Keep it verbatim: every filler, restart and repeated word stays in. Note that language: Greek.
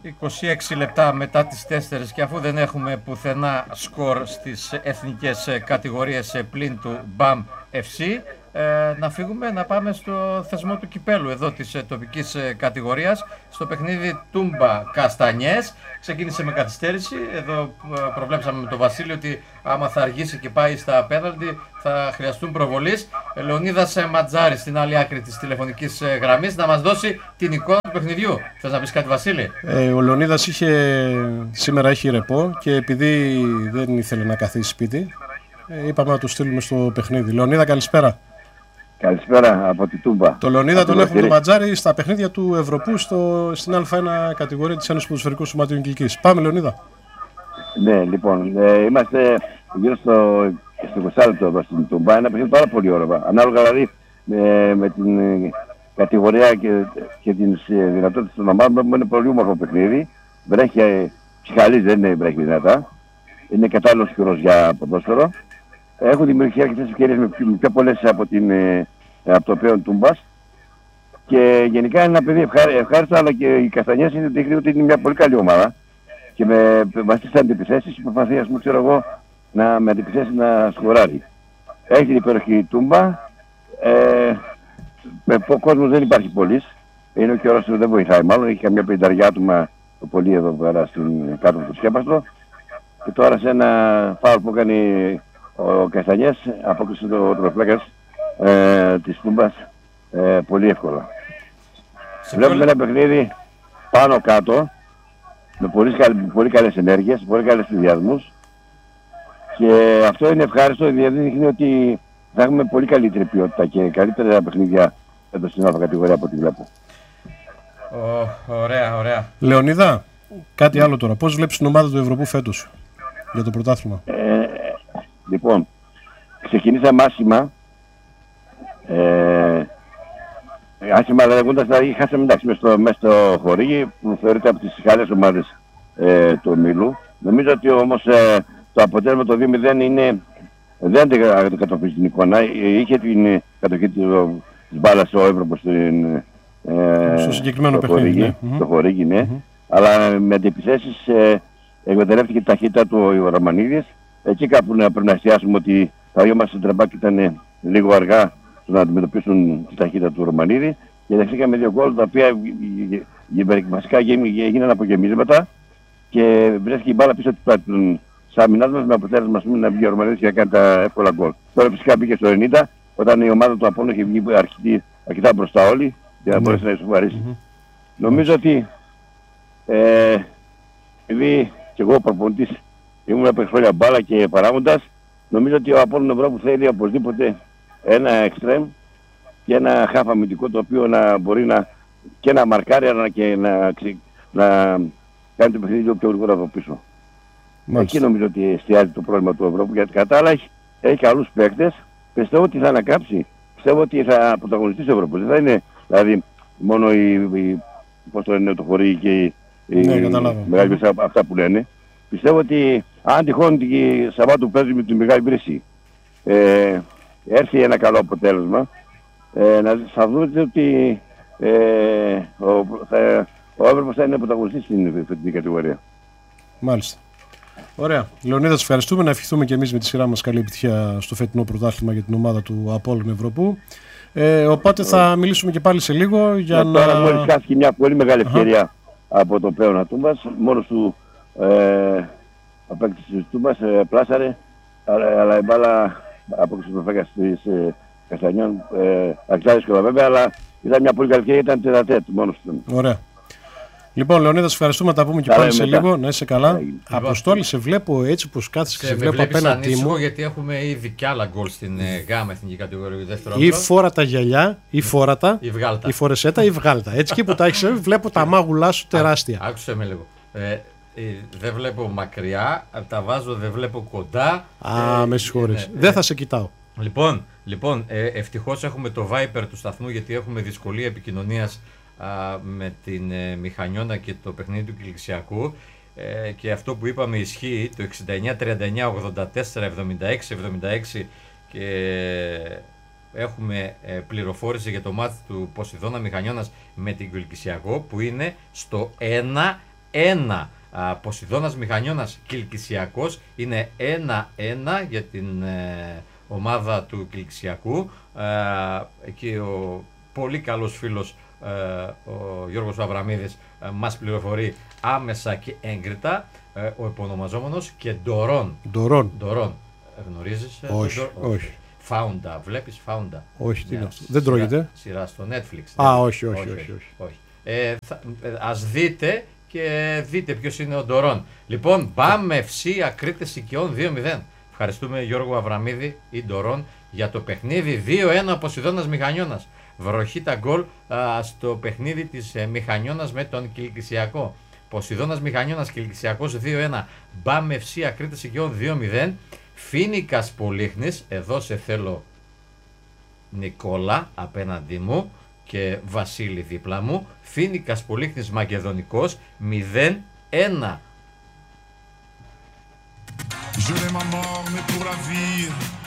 είκοσι έξι λεπτά μετά τις τέσσερις και αφού δεν έχουμε πουθενά σκορ στις εθνικές κατηγορίες πλην του μπαμ εφ σι, ε, να φύγουμε να πάμε στο θεσμό του κυπέλου εδώ της ε, τοπικής ε, κατηγορίας, στο παιχνίδι Τούμπα Καστανιές. Ξεκίνησε με καθυστέρηση, εδώ ε, προβλέψαμε με τον Βασίλη ότι άμα θα αργήσει και πάει στα πέναλτι θα χρειαστούν προβολής. ε, Λεωνίδας ε, Ματζάρης στην άλλη άκρη της τηλεφωνικής ε, γραμμής να μας δώσει την εικόνα του παιχνιδιού. Θες να πεις κάτι, Βασίλη? Ε, ο Λεωνίδας είχε, σήμερα έχει ρεπό και επειδή δεν ήθελε να καθίσει σπίτι, ε, είπαμε να του στείλουμε στο παιχνίδι. Λεωνίδα, καλησπέρα. Καλησπέρα από τη Τούμπα. Το Λεωνίδα τον έχουμε τον Ματζάρη στα παιχνίδια του Ευρωπού στο, στην Α1 κατηγορία της Ένωσης Ποδοσφαιρικού Σωματείου Κιλκής. Πάμε, Λεωνίδα. Ναι, λοιπόν, ε, είμαστε γύρω στο, στο είκοσι λεπτό εδώ στην Τούμπα. Ένα παιχνίδι πάρα πολύ ωραίο. Ανάλογα δηλαδή με, με την ε, κατηγορία και, και τις ε, δυνατότητες των ομάδων, είναι πολύ όμορφο παιχνίδι. Βρέχει ε, ψυχαλής, δεν είναι βρέχει δυνατά. Είναι κατάλληλος καιρός για ποδόσφαιρο. Έχουν δημιουργηθεί αρκετές ευκαιρίες με πιο, πιο πολλές από, την, ε, από το οποίο Τούμπας. Και γενικά είναι ένα παιδί ευχάρι, ευχάριστο, αλλά και οι Καστανιές είναι δείχνει ότι είναι μια πολύ καλή ομάδα. Και με βασικές αντιπιθέσεις προσπαθεί, ας πούμε, ξέρω εγώ, να, με αντιπιθέσεις να σκοράρει. Έχει την υπέροχη Τούμπα. Ε, ο κόσμος δεν υπάρχει πολύς. Είναι ο καιρός που δεν βοηθάει μάλλον. Έχει καμιά πενταριά άτομα πολύ εδώ πέρα στην, κάτω από το σκέπαστρο. Και τώρα σε ένα φάουλ που έκανε ο Καστανιές απόκρισε το τροπλάκας ε, της Τούμπας ε, πολύ εύκολα. Βλέπουμε ένα παιχνίδι πάνω κάτω με πολύ, πολύ καλές ενέργειες, πολύ καλές συνδυασμούς και αυτό είναι ευχάριστο, δηλαδή δείχνει ότι θα έχουμε πολύ καλύτερη ποιότητα και καλύτερα παιχνίδια εδώ στην άλλη κατηγορία από ό,τι βλέπω. Oh, ωραία, ωραία. Λεωνίδα, κάτι άλλο τώρα. Πώς βλέπεις την ομάδα του Ευρωπού φέτος για το πρωτάθλημα? Ε, λοιπόν, ξεκινήσαμε άσχημα. Ε, άσχημα λέγοντας, δηλαδή χάσαμε εντάξει μέσα στο, μέσα στο χορήγι που θεωρείται από τις καλές ομάδες ε, του ομίλου. Νομίζω ότι όμως ε, το αποτέλεσμα το δύο μηδέν είναι, δεν αντικατοπτρίζει την εικόνα. Είχε την κατοχή της μπάλας ο Εύρωπος στην, ε, στο συγκεκριμένο το παιχνίδι. χορήγι, Ναι. το χορήγι, ναι. Mm-hmm. Αλλά με αντιπιθέσεις ε, εκμεταλλεύτηκε τη ταχύτητα του ο Ρωμανίδης. Εκεί κάπου να πρέπει να εστιάσουμε ότι τα δύο μας τρεμπάκ ήταν λίγο αργά να αντιμετωπίσουν τη ταχύτητα του Ρωμανίδη και δεχτήκαμε δύο γκολ τα οποία βασικά έγιναν απογεμίσματα και βρέθηκε η μπάλα πίσω του άμυνας μας με αποτέλεσμα να βγει ο Ρωμανίδης και να κάνει τα εύκολα γκολ. Τώρα φυσικά πήγε στο ενενήντα όταν η ομάδα του Απόλλωνα είχε βγει αρκετά, αρκετά μπροστά όλοι για να μπορέσει να ισοφαρίσει. Mm-hmm. Νομίζω ότι ε, επειδή και εγώ προπονητής ήμουν από χρόνια μπάλα και παράγοντας, νομίζω ότι ο Απόλλων Ευρώπου θέλει οπωσδήποτε ένα εξτρέμ και ένα χάφ αμυντικό το οποίο να μπορεί να και να μαρκάρει αλλά και να, να κάνει το παιχνίδι πιο γρήγορα από πίσω. Μάλιστα. Εκεί νομίζω ότι εστιάζει το πρόβλημα του Ευρώπου, γιατί κατά άλλα έχει, έχει καλούς παίκτες. Πιστεύω ότι θα ανακάψει. Πιστεύω ότι θα πρωταγωνιστεί ο Ευρώπου. Δεν θα είναι δηλαδή μόνο η, η, πώς το λένε, το χωρί και η, ναι, η μεγάλη mm. αυτά που λένε. Πιστεύω ότι αν τυχόν τη Σαββάτου παίζει με τη μεγάλη βρύση ε, έρθει ένα καλό αποτέλεσμα, ε, να, θα δούμε ότι ε, ο, θα, ο Εύρωπος θα είναι πρωταγωνιστής στην φετινή κατηγορία. Μάλιστα. Ωραία. Λεωνίδα, σας ευχαριστούμε. Να ευχηθούμε και εμείς με τη σειρά μας καλή επιτυχία στο φετινό πρωτάθλημα για την ομάδα του Απόλλων Ευρωπού. Ε, οπότε θα μιλήσουμε και πάλι σε λίγο για να... Τώρα μόλις χάθηκε μια πολύ μεγάλη ευκαιρία uh-huh. από το Πέωνα Τούμπας. Μόνος του ε, ο παίκτης της Τούμπας ε, πλάσαρε, αλλά, αλλά η μπάλα απόκρισε το φέγγας της ε, Καστανιών. Ε, αρκετά δύσκολα βέβαια, αλλά ήταν μια πολύ καλή ευκαιρία, ήταν τετατέτ μόνος του. Ωραία. Λοιπόν, Λεωνίδα, σας ευχαριστούμε. Τα πούμε και Άρα πάλι σε μετά. λίγο. Να είσαι καλά. Αποστόλη, σε βλέπω έτσι πως κάθεσαι και σε βλέπω απέναντί μου. Γιατί έχουμε ήδη κι άλλα γκολ στην ε, γάμα εθνική κατηγορία δεύτερο. Ή φόρα τα γυαλιά, ή φόρατα, ή βγάλτα. Ή φορεσέτα, ή βγάλτα. Έτσι και που τα έχεις, βλέπω τα μάγουλά σου τεράστια. Άκουσε με λίγο. Ε, ε, δεν βλέπω μακριά, τα βάζω, δεν βλέπω κοντά. Α, ε, με συγχωρείς. Ε, δεν θα σε κοιτάω. Λοιπόν, λοιπόν ε, ευτυχώς έχουμε το Viper του σταθμού, γιατί έχουμε δυσκολία επικοινωνίας α, με την ε, Μηχανιώνα και το παιχνίδι του Κιλκισιακού, ε, και αυτό που είπαμε ισχύει, το εξήντα εννιά τριάντα εννιά ογδόντα τέσσερα εβδομήντα έξι εβδομήντα έξι, και έχουμε ε, πληροφόρηση για το μάτς του Ποσειδώνα Μηχανιώνας με την Κιλκισιακό που είναι στο ένα ένα. Ποσειδώνας Μηχανιώνας Κιλκυσιακός είναι ένα ένα για την ε, ομάδα του Κιλκυσιακού. Ε, εκεί ο πολύ καλός φίλος ε, ο Γιώργος Αβραμίδης ε, μας πληροφορεί άμεσα και έγκριτα. Ε, ο επωνομαζόμενος και Ντορόν. Ντορόν. Ντορόν. Γνωρίζεις? Όχι, το, όχι. Φάουντα, βλέπεις Φάουντα? Όχι, τι είναι αυτό. Δεν τρώγεται. Σειρά στο Netflix. Α, όχι, όχι, όχι. όχι, όχι. όχι. Ε, θα, ας δείτε και δείτε ποιος είναι ο Ντορόν. Λοιπόν, Μπαμ εφ σι Ακρίτες Οικειών δύο μηδέν. Ευχαριστούμε Γιώργο Αβραμίδη ή Ντορόν για το παιχνίδι. δύο ένα ο Ποσειδώνας Μηχανιώνας. Βροχή τα γκολ α, στο παιχνίδι της ε, Μηχανιώνας με τον Κιλκυσιακό. Ποσειδώνας Μηχανιώνας Κιλκυσιακός δύο ένα. Μπαμ εφ σι Ακρίτες Οικειών δύο μηδέν. Φίνικας Πολύχνης, εδώ σε θέλω Νικόλα απέναντί μου και Βασίλη δίπλα μου. Φίνικας Πολύχνης Μακεδονικός μηδέν ένα. Je l'aime à mort, mais pour la vie